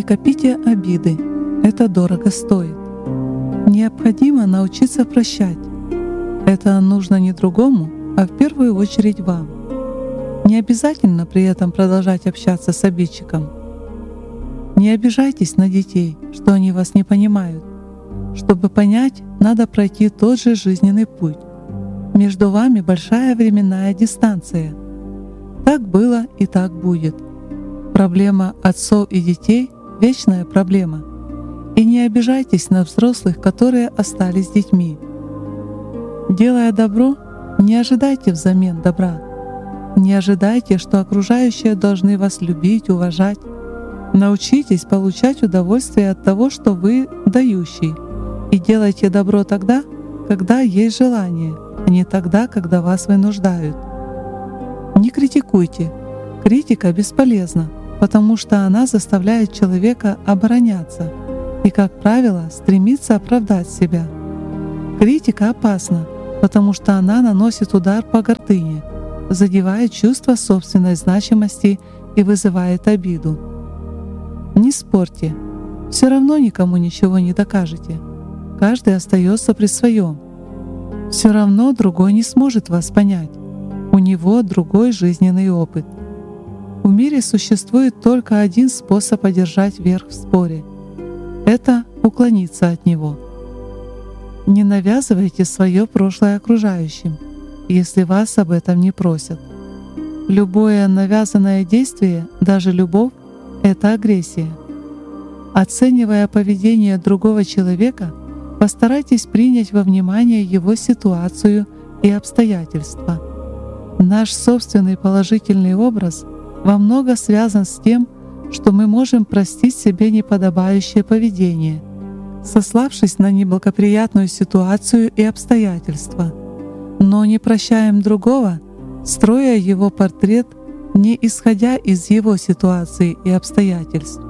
копите обиды, это дорого стоит. Необходимо научиться прощать. Это нужно не другому, а в первую очередь вам. Не обязательно при этом продолжать общаться с обидчиком. Не обижайтесь на детей, что они вас не понимают. Чтобы понять, надо пройти тот же жизненный путь. Между вами большая временная дистанция. Так было и так будет. Проблема отцов и детей — вечная проблема. И не обижайтесь на взрослых, которые остались детьми. Делая добро, не ожидайте взамен добра. Не ожидайте, что окружающие должны вас любить, уважать. Научитесь получать удовольствие от того, что вы дающий. И делайте добро тогда, когда есть желание, а не тогда, когда вас вынуждают. Не критикуйте. Критика бесполезна, потому что она заставляет человека обороняться и, как правило, стремится оправдать себя. Критика опасна, потому что она наносит удар по гордыне, задевает чувство собственной значимости и вызывает обиду. Не спорьте, все равно никому ничего не докажете. Каждый остается при своем. Все равно другой не сможет вас понять. У него другой жизненный опыт. В мире существует только один способ одержать верх в споре — это уклониться от него. Не навязывайте свое прошлое окружающим, если вас об этом не просят. Любое навязанное действие, даже любовь, — это агрессия. Оценивая поведение другого человека, постарайтесь принять во внимание его ситуацию и обстоятельства. Наш собственный положительный образ во многом связан с тем, что мы можем простить себе неподобающее поведение, сославшись на неблагоприятную ситуацию и обстоятельства, но не прощаем другого, строя его портрет, не исходя из его ситуации и обстоятельств.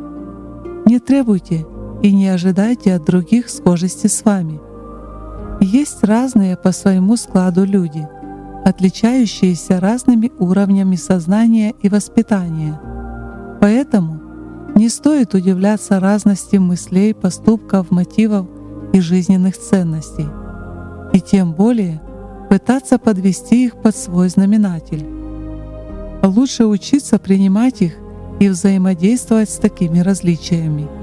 Не требуйте и не ожидайте от других схожести с вами. Есть разные по своему складу люди, отличающиеся разными уровнями сознания и воспитания. Поэтому не стоит удивляться разности мыслей, поступков, мотивов и жизненных ценностей, и тем более пытаться подвести их под свой знаменатель. Лучше учиться принимать их и взаимодействовать с такими различиями.